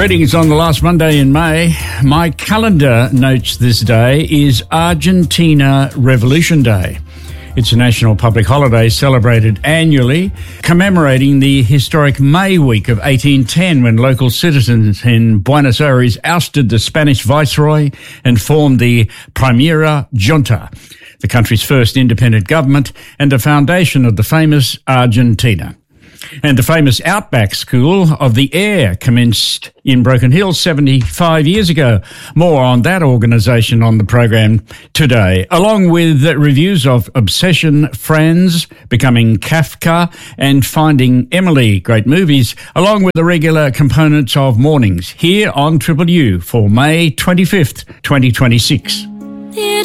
Greetings on the last Monday in May. My calendar notes this day is Argentina Revolution Day. It's a national public holiday celebrated annually, commemorating the historic May week of 1810 when local citizens in Buenos Aires ousted the Spanish viceroy and formed the Primera Junta, the country's first independent government and the foundation of the famous Argentina. And the famous Outback School of the Air commenced in Broken Hill 75 years ago. More on that organisation on the program today, along with reviews of Obsession, Friends, Becoming Kafka and Finding Emily, great movies, along with the regular components of Mornings here on Triple U for May 25th, 2026.